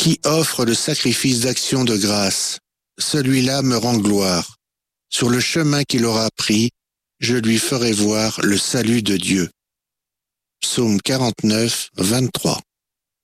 Qui offre le sacrifice d'action de grâce, celui-là me rend gloire. Sur le chemin qu'il aura pris, je lui ferai voir le salut de Dieu. Psaume 49, 23.